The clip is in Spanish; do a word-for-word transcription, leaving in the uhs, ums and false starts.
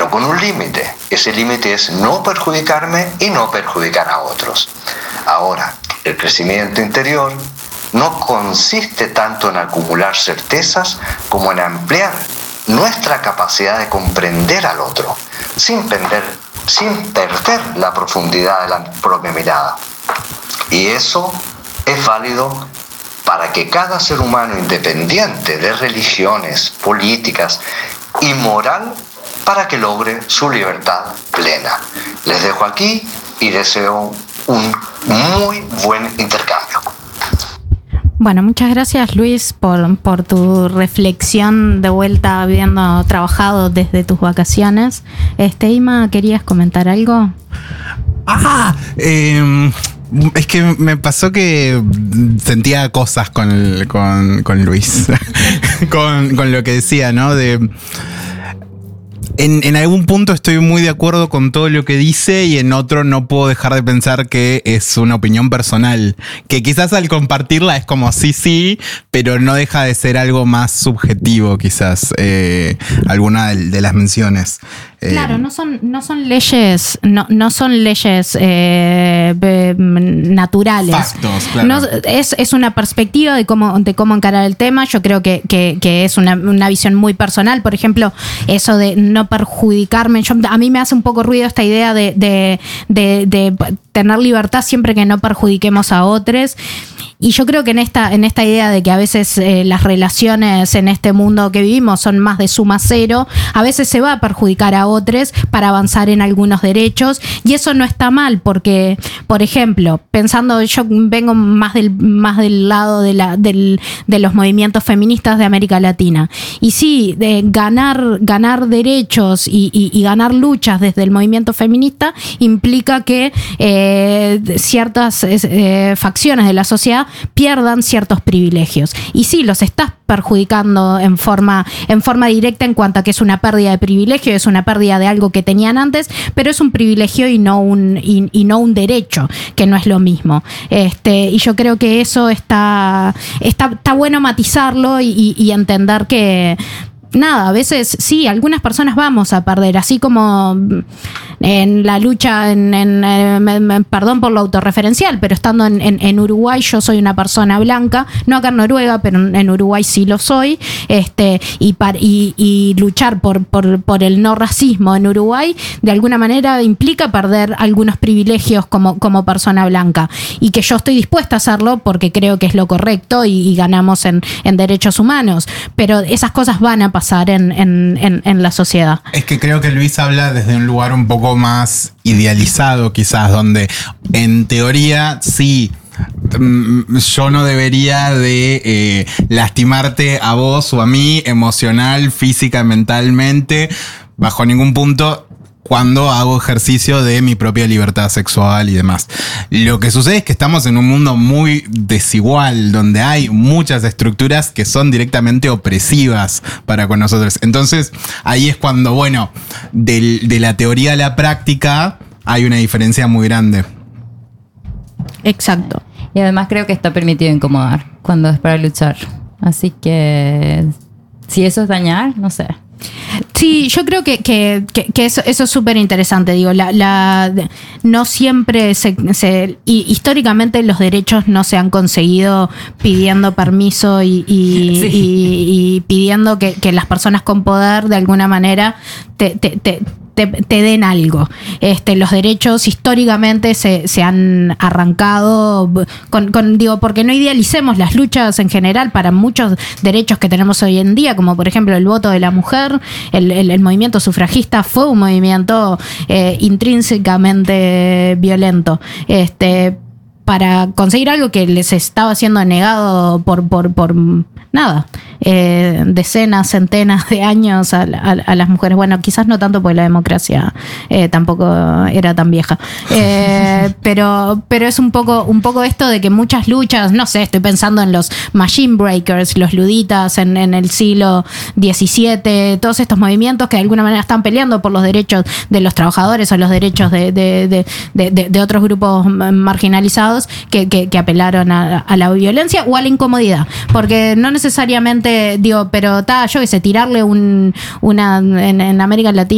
pero con un límite. Ese límite es no perjudicarme y no perjudicar a otros. Ahora, el crecimiento interior no consiste tanto en acumular certezas como en ampliar nuestra capacidad de comprender al otro, sin perder, sin perder la profundidad de la propia mirada. Y eso es válido para que cada ser humano, independiente de religiones, políticas y moral, para que logre su libertad plena. Les dejo aquí y deseo un muy buen intercambio. Bueno, muchas gracias, Luis, por, por tu reflexión de vuelta habiendo trabajado desde tus vacaciones. Este, Ima, ¿querías comentar algo? Ah, eh, es que me pasó que sentía cosas con, el, con, con Luis, con, con lo que decía, ¿no? De... En, en algún punto estoy muy de acuerdo con todo lo que dice y en otro no puedo dejar de pensar que es una opinión personal. Que quizás al compartirla es como sí, sí, pero no deja de ser algo más subjetivo quizás, eh, alguna de, de las menciones. Claro, eh, no son, no son leyes, no, no son leyes eh, eh, naturales. Factos, claro. No, es, es una perspectiva de cómo, de cómo encarar el tema. Yo creo que, que, que es una, una visión muy personal. Por ejemplo, eso de no perjudicarme. Yo, a mí me hace un poco ruido esta idea de, de, de, de tener libertad siempre que no perjudiquemos a otros. Y yo creo que en esta, en esta idea de que a veces eh, las relaciones en este mundo que vivimos son más de suma cero, a veces se va a perjudicar a otros para avanzar en algunos derechos, y eso no está mal porque, por ejemplo, pensando, yo vengo más del, más del lado de, la, del, de los movimientos feministas de América Latina, y sí, de ganar, ganar derechos y, y, y ganar luchas desde el movimiento feminista implica que eh, ciertas eh, facciones de la sociedad pierdan ciertos privilegios. Y sí, los estás perjudicando en forma, en forma directa en cuanto a que es una pérdida de privilegio, es una pérdida de algo que tenían antes, pero es un privilegio y no un, y, y no un derecho, que no es lo mismo. Este, y yo creo que eso está, está, está bueno matizarlo y, y entender que nada, a veces sí, algunas personas vamos a perder, así como en la lucha, en, en, en perdón por lo autorreferencial, pero estando en, en, en Uruguay, yo soy una persona blanca, no acá en Noruega, pero en Uruguay sí lo soy, este, y, par, y, y luchar por, por, por el no racismo en Uruguay, de alguna manera implica perder algunos privilegios como, como persona blanca, y que yo estoy dispuesta a hacerlo porque creo que es lo correcto y, y ganamos en, en derechos humanos, pero esas cosas van a pasar en, en, en, en la sociedad. Es que creo que Luis habla desde un lugar un poco más idealizado quizás, donde en teoría sí, yo no debería de eh, lastimarte a vos o a mí emocional, física, mentalmente, bajo ningún punto, cuando hago ejercicio de mi propia libertad sexual y demás. Lo que sucede es que estamos en un mundo muy desigual, donde hay muchas estructuras que son directamente opresivas para con nosotros. Entonces, ahí es cuando, bueno, de, de la teoría a la práctica hay una diferencia muy grande. Exacto. Y además creo que está permitido incomodar cuando es para luchar. Así que si eso es dañar, no sé. Sí, yo creo que, que, que, que eso, eso es súper interesante. Digo, la, la, no siempre se, se y históricamente los derechos no se han conseguido pidiendo permiso y, y, sí. y, y pidiendo que, que las personas con poder de alguna manera te, te, te Te, te den algo. Este, los derechos históricamente se, se han arrancado con, con, digo, porque no idealicemos las luchas en general para muchos derechos que tenemos hoy en día, como por ejemplo el voto de la mujer, el, el, el movimiento sufragista fue un movimiento eh, intrínsecamente violento. Este, para conseguir algo que les estaba siendo negado por, por, por nada, eh, decenas, centenas de años a, a, a las mujeres. Bueno, quizás no tanto porque la democracia eh, tampoco era tan vieja. Eh, pero, pero es un poco, un poco esto de que muchas luchas, no sé, estoy pensando en los machine breakers, los luditas en, en el siglo diecisiete, todos estos movimientos que de alguna manera están peleando por los derechos de los trabajadores o los derechos de, de, de, de, de, de otros grupos marginalizados que, que, que apelaron a, a la violencia o a la incomodidad. Porque no necesariamente, digo, pero está, yo qué sé, tirarle un, una, en, en América Latina